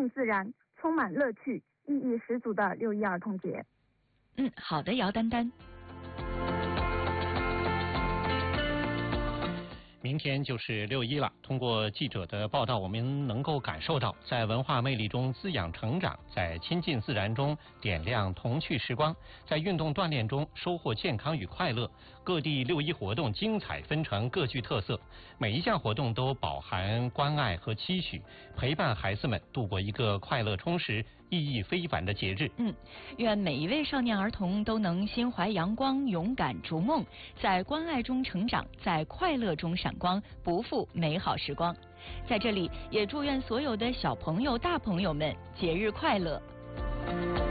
近自然，充满乐趣，意义十足的6·1儿童节。 好的，姚丹丹。 明天就是6·1了。通过记者的报道，我们能够感受到，在文化魅力中滋养成长，在亲近自然中点亮童趣时光，在运动锻炼中收获健康与快乐。各地6·1活动精彩纷呈，各具特色，每一项活动都饱含关爱和期许，陪伴孩子们度过一个快乐充实、意义非凡的节日。 愿每一位少年儿童都能心怀阳光，勇敢逐梦，在关爱中成长，在快乐中闪光，不负美好时光。在这里，也祝愿所有的小朋友、大朋友们节日快乐。